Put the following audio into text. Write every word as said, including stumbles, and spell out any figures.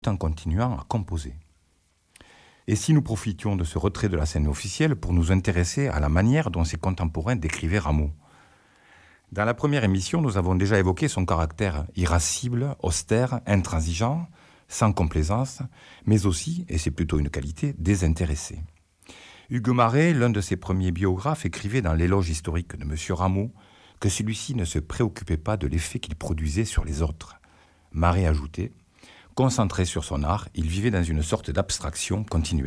en continuant à composer. Et si nous profitions de ce retrait de la scène officielle pour nous intéresser à la manière dont ses contemporains décrivaient Rameau? Dans la première émission, nous avons déjà évoqué son caractère irascible, austère, intransigeant, sans complaisance, mais aussi, et c'est plutôt une qualité, désintéressé. Hugues Maret, l'un de ses premiers biographes, écrivait dans l'éloge historique de M. Rameau que celui-ci ne se préoccupait pas de l'effet qu'il produisait sur les autres. Maret ajoutait « Concentré sur son art, il vivait dans une sorte d'abstraction continuelle ».